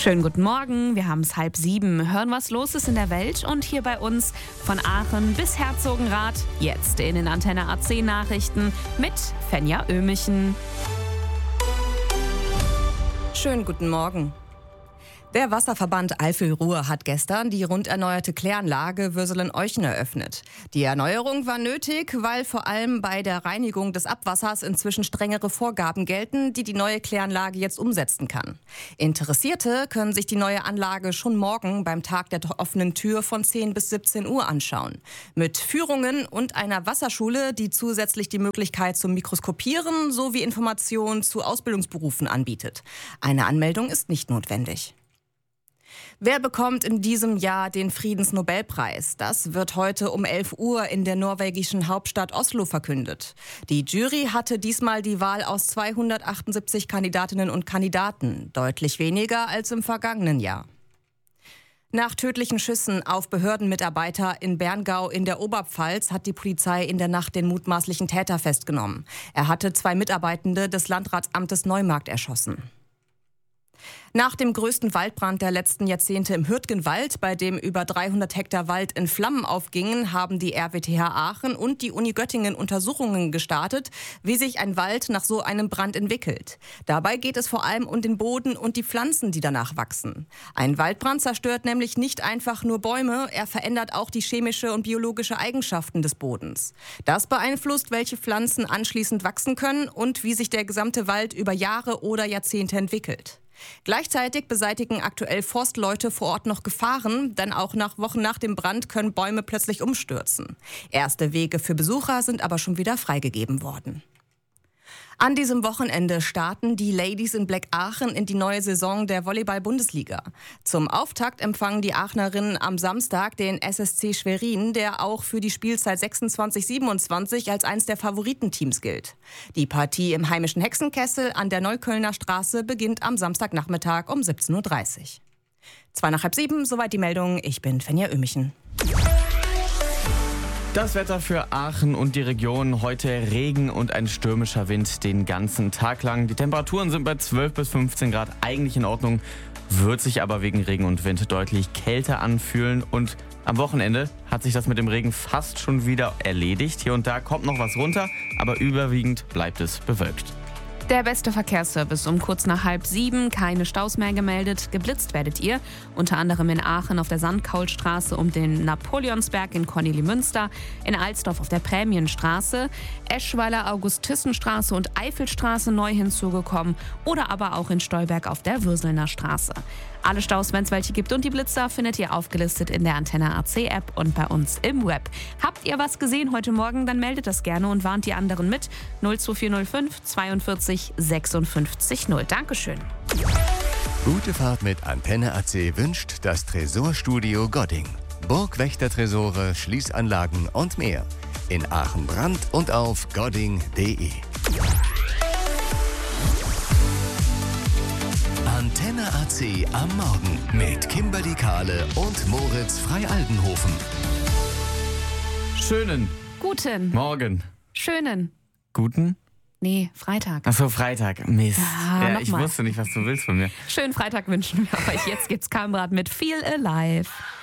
Schönen guten Morgen, wir haben es 6:30. Hören, was los ist in der Welt und hier bei uns von Aachen bis Herzogenrath. Jetzt in den Antenne AC Nachrichten mit Fenja Ömichen. Schönen guten Morgen. Der Wasserverband Eifel-Ruhr hat gestern die rund erneuerte Kläranlage Würselen-Euchen eröffnet. Die Erneuerung war nötig, weil vor allem bei der Reinigung des Abwassers inzwischen strengere Vorgaben gelten, die neue Kläranlage jetzt umsetzen kann. Interessierte können sich die neue Anlage schon morgen beim Tag der offenen Tür von 10 bis 17 Uhr anschauen. Mit Führungen und einer Wasserschule, die zusätzlich die Möglichkeit zum Mikroskopieren sowie Informationen zu Ausbildungsberufen anbietet. Eine Anmeldung ist nicht notwendig. Wer bekommt in diesem Jahr den Friedensnobelpreis? Das wird heute um 11 Uhr in der norwegischen Hauptstadt Oslo verkündet. Die Jury hatte diesmal die Wahl aus 278 Kandidatinnen und Kandidaten, deutlich weniger als im vergangenen Jahr. Nach tödlichen Schüssen auf Behördenmitarbeiter in Berngau in der Oberpfalz hat die Polizei in der Nacht den mutmaßlichen Täter festgenommen. Er hatte 2 Mitarbeitende des Landratsamtes Neumarkt erschossen. Nach dem größten Waldbrand der letzten Jahrzehnte im Hürtgenwald, bei dem über 300 Hektar Wald in Flammen aufgingen, haben die RWTH Aachen und die Uni Göttingen Untersuchungen gestartet, wie sich ein Wald nach so einem Brand entwickelt. Dabei geht es vor allem um den Boden und die Pflanzen, die danach wachsen. Ein Waldbrand zerstört nämlich nicht einfach nur Bäume, er verändert auch die chemische und biologische Eigenschaften des Bodens. Das beeinflusst, welche Pflanzen anschließend wachsen können und wie sich der gesamte Wald über Jahre oder Jahrzehnte entwickelt. Gleichzeitig beseitigen aktuell Forstleute vor Ort noch Gefahren, denn auch nach Wochen nach dem Brand können Bäume plötzlich umstürzen. Erste Wege für Besucher sind aber schon wieder freigegeben worden. An diesem Wochenende starten die Ladies in Black Aachen in die neue Saison der Volleyball-Bundesliga. Zum Auftakt empfangen die Aachnerinnen am Samstag den SSC Schwerin, der auch für die Spielzeit 26/27 als eines der Favoritenteams gilt. Die Partie im heimischen Hexenkessel an der Neuköllner Straße beginnt am Samstagnachmittag um 17:30 Uhr. 6:30, soweit die Meldung. Ich bin Fenja Ömichen. Das Wetter für Aachen und die Region. Heute Regen und ein stürmischer Wind den ganzen Tag lang. Die Temperaturen sind bei 12 bis 15 Grad eigentlich in Ordnung, wird sich aber wegen Regen und Wind deutlich kälter anfühlen. Und am Wochenende hat sich das mit dem Regen fast schon wieder erledigt. Hier und da kommt noch was runter, aber überwiegend bleibt es bewölkt. Der beste Verkehrsservice um kurz nach 6:30, keine Staus mehr gemeldet. Geblitzt werdet ihr, unter anderem in Aachen auf der Sandkaulstraße um den Napoleonsberg in Kornelimünster, in Alsdorf auf der Prämienstraße, Eschweiler August-Thyssen-Straße und Eifelstraße neu hinzugekommen oder aber auch in Stolberg auf der Würselener Straße. Alle Staus, wenn es welche gibt und die Blitzer, findet ihr aufgelistet in der Antenne AC App und bei uns im Web. Habt ihr was gesehen heute Morgen, dann meldet das gerne und warnt die anderen mit. 02405 42 56 0. Dankeschön. Gute Fahrt mit Antenne AC wünscht das Tresorstudio Godding. Burgwächtertresore, Schließanlagen und mehr. In Aachen Brand und auf godding.de. Antenne AC am Morgen mit Kimberly Kahle und Moritz Freialdenhofen. Schönen Guten. Morgen. Schönen. Guten? Nee, Freitag. Achso, Freitag. Mist. Ja, ich wusste nicht, was du willst von mir. Schönen Freitag wünschen wir euch. Jetzt gibt's Kamrad mit Feel Alive.